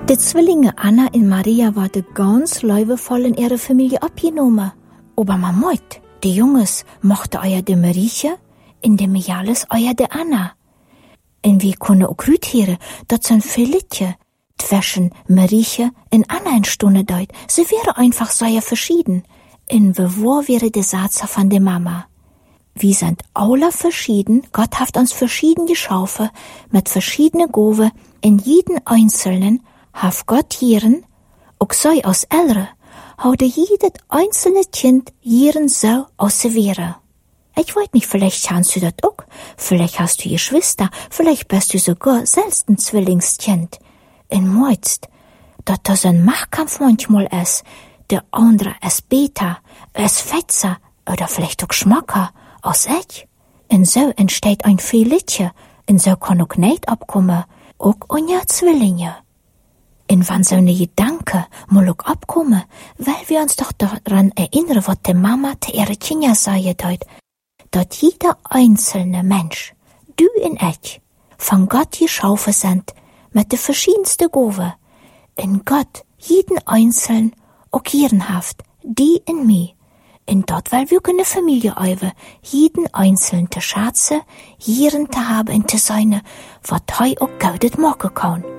Die Zwillinge Anna und Maria waren ganz liebevoll in ihre Familie abgenommen. Aber man meint, die Jungs mochten euer de Marieche, in dem Miales euer de Anna. Und wir können auch gut hören, dass ein Liedchen zwischen Marieche und Anna entstanden deut. Sie wären einfach sehr verschieden. Und wo wäre der Satz von der Mama? Wir sind alle verschieden, Gott hat uns verschieden geschaffen, mit verschiedenen Gaben, in jeden Einzelnen hat Gott Hieren, auch sei aus Eltern, haude jedes einzelne Kind Hieren so aus der Wehre. Ich weiß nicht, vielleicht kannst du das auch, vielleicht hast du Geschwister, vielleicht bist du sogar selbst ein Zwillingskind. Und meinst, dass das ein Machtkampf manchmal ist, der andere ist besser, ist fetzer oder vielleicht auch schmacker als ich. Und so entsteht ein Liedchen, und so kann auch nicht abkommen, auch unser Zwillinge. Und wenn so eine Gedanke mal auch abkommen, weil wir uns doch daran erinnern, was die Mama zu ihrer Kinder sagt, dass jeder einzelne Mensch, du und ich, von Gott geschaffen sind, mit den verschiedensten Gaben. Und Gott jeden Einzelnen auch ehrenhaft, die in mir. Und dort, weil wir eine Familie eiwe, jeden Einzelnen zu schätzen, jeden zu haben und zu sein, was heu auch Gott machen kann.